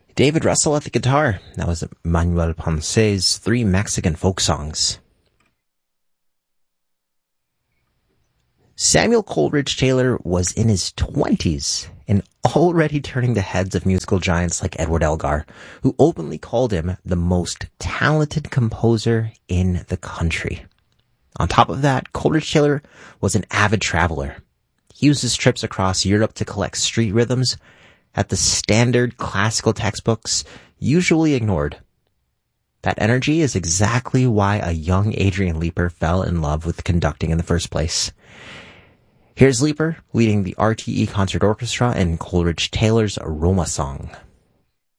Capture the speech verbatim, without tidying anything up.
David Russell at the guitar. That was Manuel Ponce's Three Mexican Folk Songs. Samuel Coleridge Taylor was in his twenties and already turning the heads of musical giants like Edward Elgar, who openly called him the most talented composer in the country. On top of that, Coleridge Taylor was an avid traveler. He used his trips across Europe to collect street rhythms that the standard classical textbooks usually ignored. That energy is exactly why a young Adrian Leeper fell in love with conducting in the first place. Here's Leeper leading the R T E Concert Orchestra in Coleridge Taylor's Roma Song.